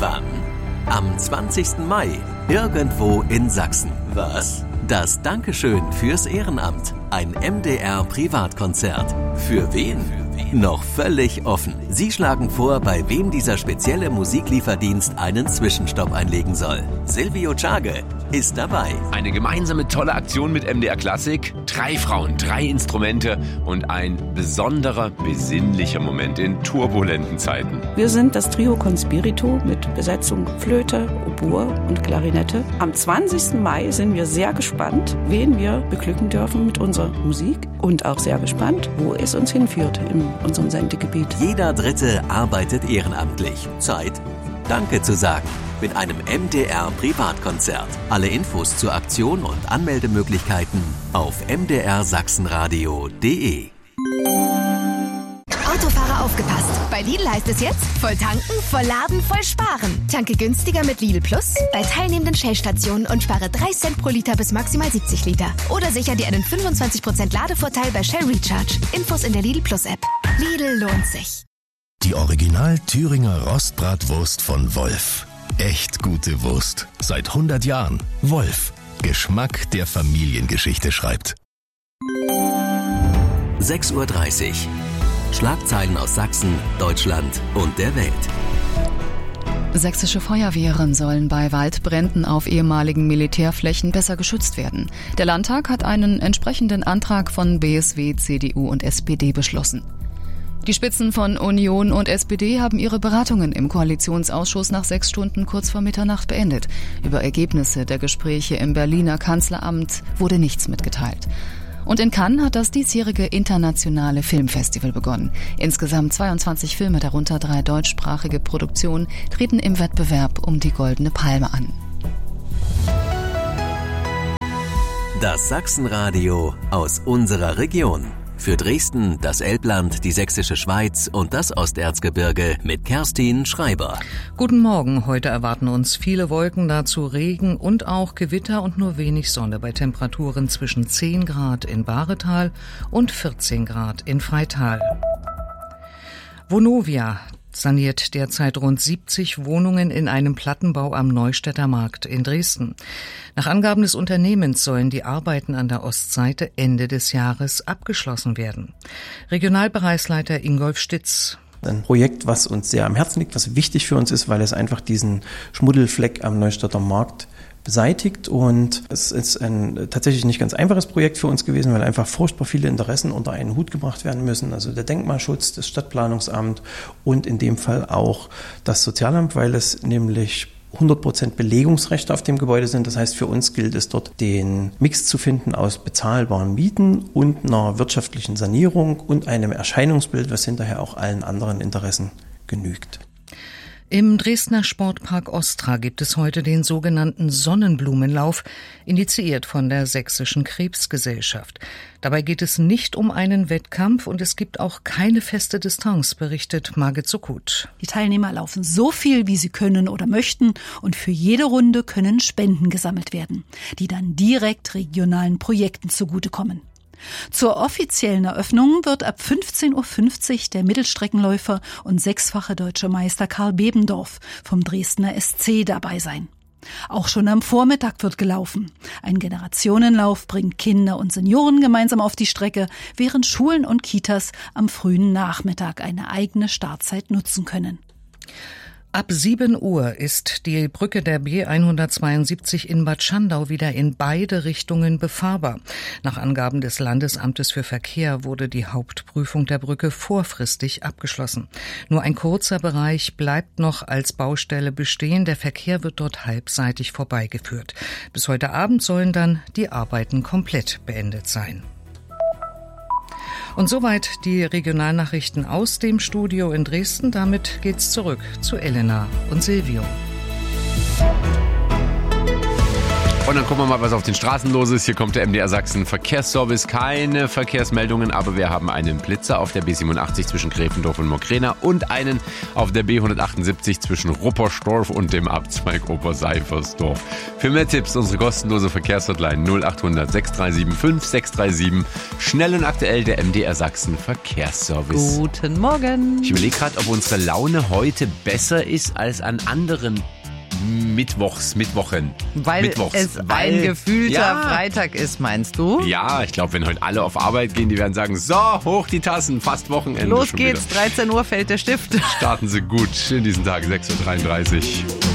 Wann? Am 20. Mai, irgendwo in Sachsen. Was? Das Dankeschön fürs Ehrenamt. Ein MDR-Privatkonzert. Für wen? Noch völlig offen. Sie schlagen vor, bei wem dieser spezielle Musiklieferdienst einen Zwischenstopp einlegen soll. Silvio Czage ist dabei. Eine gemeinsame tolle Aktion mit MDR Klassik. 3 Frauen, 3 Instrumente und ein besonderer, besinnlicher Moment in turbulenten Zeiten. Wir sind das Trio Conspirito mit Besetzung Flöte, Oboe und Klarinette. Am 20. Mai sind wir sehr gespannt, wen wir beglücken dürfen mit unserer Musik und auch sehr gespannt, wo es uns hinführt in unserem Sendegebiet. Jeder Dritte arbeitet ehrenamtlich. Zeit, Danke zu sagen. Mit einem MDR-Privatkonzert. Alle Infos zur Aktion und Anmeldemöglichkeiten auf mdrsachsenradio.de. Autofahrer aufgepasst. Bei Lidl heißt es jetzt, voll tanken, voll laden, voll sparen. Tanke günstiger mit Lidl Plus bei teilnehmenden Shell-Stationen und spare 3 Cent pro Liter bis maximal 70 Liter. Oder sicher dir einen 25% Ladevorteil bei Shell Recharge. Infos in der Lidl Plus App. Lidl lohnt sich. Die Original Thüringer Rostbratwurst von Wolf. Echt gute Wurst. Seit 100 Jahren. Wolf. Geschmack, der Familiengeschichte schreibt. 6:30 Uhr. Schlagzeilen aus Sachsen, Deutschland und der Welt. Sächsische Feuerwehren sollen bei Waldbränden auf ehemaligen Militärflächen besser geschützt werden. Der Landtag hat einen entsprechenden Antrag von BSW, CDU und SPD beschlossen. Die Spitzen von Union und SPD haben ihre Beratungen im Koalitionsausschuss nach 6 Stunden kurz vor Mitternacht beendet. Über Ergebnisse der Gespräche im Berliner Kanzleramt wurde nichts mitgeteilt. Und in Cannes hat das diesjährige internationale Filmfestival begonnen. Insgesamt 22 Filme, darunter 3 deutschsprachige Produktionen, treten im Wettbewerb um die Goldene Palme an. Das Sachsenradio aus unserer Region. Für Dresden, das Elbland, die Sächsische Schweiz und das Osterzgebirge mit Kerstin Schreiber. Guten Morgen. Heute erwarten uns viele Wolken, dazu Regen und auch Gewitter und nur wenig Sonne bei Temperaturen zwischen 10 Grad in Bahretal und 14 Grad in Freital. Vonovia saniert derzeit rund 70 Wohnungen in einem Plattenbau am Neustädter Markt in Dresden. Nach Angaben des Unternehmens sollen die Arbeiten an der Ostseite Ende des Jahres abgeschlossen werden. Regionalbereichsleiter Ingolf Stitz. Ein Projekt, was uns sehr am Herzen liegt, was wichtig für uns ist, weil es einfach diesen Schmuddelfleck am Neustädter Markt beseitigt, und es ist ein tatsächlich nicht ganz einfaches Projekt für uns gewesen, weil einfach furchtbar viele Interessen unter einen Hut gebracht werden müssen, also der Denkmalschutz, das Stadtplanungsamt und in dem Fall auch das Sozialamt, weil es nämlich 100% Belegungsrechte auf dem Gebäude sind. Das heißt, für uns gilt es dort, den Mix zu finden aus bezahlbaren Mieten und einer wirtschaftlichen Sanierung und einem Erscheinungsbild, was hinterher auch allen anderen Interessen genügt. Im Dresdner Sportpark Ostra gibt es heute den sogenannten Sonnenblumenlauf, initiiert von der Sächsischen Krebsgesellschaft. Dabei geht es nicht um einen Wettkampf und es gibt auch keine feste Distanz, berichtet Margit Sokut. Die Teilnehmer laufen so viel, wie sie können oder möchten, und für jede Runde können Spenden gesammelt werden, die dann direkt regionalen Projekten zugutekommen. Zur offiziellen Eröffnung wird ab 15:50 Uhr der Mittelstreckenläufer und 6-fache deutsche Meister Karl Bebendorf vom Dresdner SC dabei sein. Auch schon am Vormittag wird gelaufen. Ein Generationenlauf bringt Kinder und Senioren gemeinsam auf die Strecke, während Schulen und Kitas am frühen Nachmittag eine eigene Startzeit nutzen können. Ab 7 Uhr ist die Brücke der B172 in Bad Schandau wieder in beide Richtungen befahrbar. Nach Angaben des Landesamtes für Verkehr wurde die Hauptprüfung der Brücke vorfristig abgeschlossen. Nur ein kurzer Bereich bleibt noch als Baustelle bestehen. Der Verkehr wird dort halbseitig vorbeigeführt. Bis heute Abend sollen dann die Arbeiten komplett beendet sein. Und soweit die Regionalnachrichten aus dem Studio in Dresden. Damit geht's zurück zu Elena und Silvio. Und dann gucken wir mal, was auf den Straßen los ist. Hier kommt der MDR Sachsen Verkehrsservice. Keine Verkehrsmeldungen, aber wir haben einen Blitzer auf der B87 zwischen Gräfendorf und Mockrena und einen auf der B178 zwischen Ruppersdorf und dem Abzweig Oberseifersdorf. Für mehr Tipps unsere kostenlose Verkehrshotline 0800 637 5637. Schnell und aktuell der MDR Sachsen Verkehrsservice. Guten Morgen. Ich überlege gerade, ob unsere Laune heute besser ist als an anderen Mittwochen. Weil es ein gefühlter Freitag ist, meinst du? Ja, ich glaube, wenn heute alle auf Arbeit gehen, die werden sagen, so, hoch die Tassen, fast Wochenende. Los geht's, 13 Uhr fällt der Stift. Starten Sie gut in diesen Tagen, 6.33 Uhr.